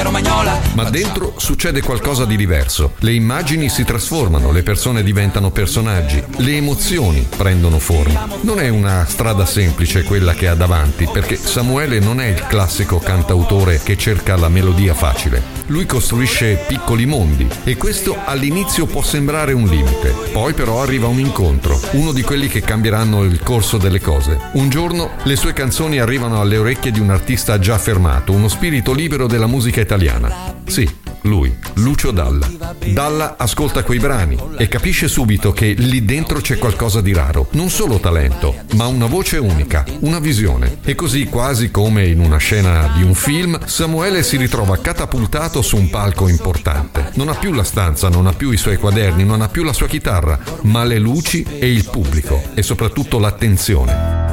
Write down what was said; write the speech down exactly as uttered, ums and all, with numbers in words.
romagnola. Ma dentro succede qualcosa di diverso. Le immagini si trasformano, le persone diventano personaggi, le emozioni prendono forma. Non è una strada semplice quella che ha davanti, perché Samuele non è il classico cantautore che cerca la melodia facile. Lui costruisce piccoli mondi e questo all'inizio può sembrare un limite. Poi però arriva un incontro, uno di quelli che cambieranno il corso delle cose. Un giorno le sue canzoni arrivano alle orecchie di un artista già affermato, uno spirito libero della musica italiana. Sì, lui, Lucio Dalla. Dalla ascolta quei brani e capisce subito che lì dentro c'è qualcosa di raro. Non solo talento, ma una voce unica, una visione. E così, quasi come in una scena di un film, Samuele si ritrova catapultato su un palco importante. Non ha più la stanza, non ha più i suoi quaderni, non ha più la sua chitarra, ma le luci e il pubblico e soprattutto l'attenzione.